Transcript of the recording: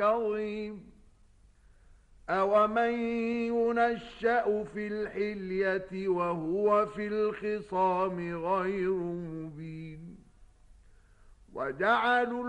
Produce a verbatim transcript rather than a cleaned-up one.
عظيم. أَوَمَن يُنَشَّأُ فِي الْحِلْيَةِ وَهُوَ فِي الْخِصَامِ غَيْرُ مُبِينٍ. وَجَعَلُوا